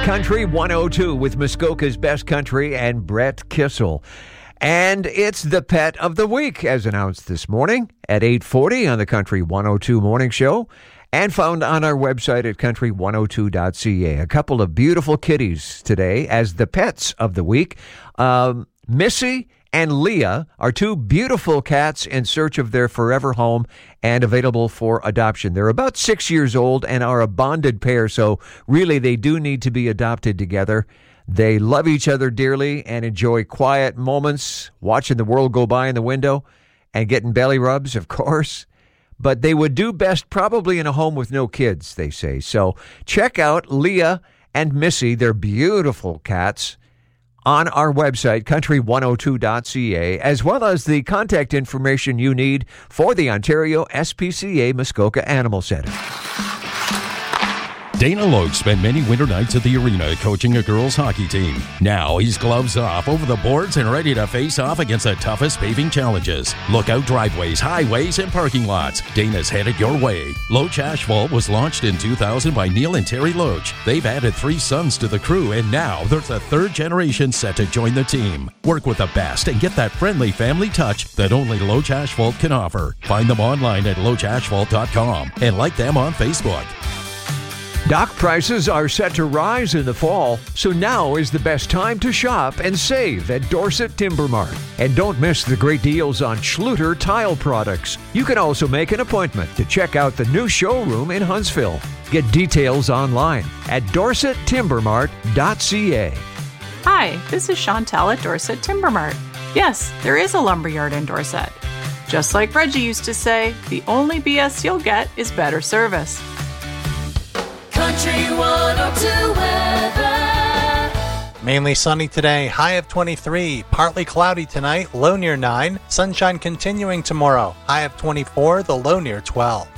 Country 102 with Muskoka's Best Country and Brett Kissel. And it's the pet of the week, as announced this morning at 8:40 on the Country 102 Morning Show and found on our website at country102.ca. A couple of beautiful kitties today as the pets of the week. Missy and Leah are two beautiful cats in search of their forever home and available for adoption. They're about 6 years old and are a bonded pair, so really they do need to be adopted together. They love each other dearly and enjoy quiet moments, watching the world go by in the window and getting belly rubs, of course. But they would do best probably in a home with no kids, they say. So check out Leah and Missy. They're beautiful cats on our website, country102.ca, as well as the contact information you need for the Ontario SPCA Muskoka Animal Centre. Dana Loach spent many winter nights at the arena coaching a girls' hockey team. Now he's gloves off, over the boards, and ready to face off against the toughest paving challenges. Lookout driveways, highways, and parking lots. Dana's headed your way. Loach Asphalt was launched in 2000 by Neil and Terry Loach. They've added 3 sons to the crew, and now there's a 3rd generation set to join the team. Work with the best and get that friendly family touch that only Loach Asphalt can offer. Find them online at loachasphalt.com and like them on Facebook. Dock prices are set to rise in the fall, so now is the best time to shop and save at Dorset Timber Mart. And don't miss the great deals on Schluter tile products. You can also make an appointment to check out the new showroom in Huntsville. Get details online at dorsettimbermart.ca. Hi, this is Chantel at Dorset Timber Mart. Yes, there is a lumberyard in Dorset. Just like Reggie used to say, the only BS you'll get is better service. Country 102 weather. Mainly sunny today, high of 23. Partly cloudy tonight, low near 9. Sunshine continuing tomorrow, high of 24, the low near 12.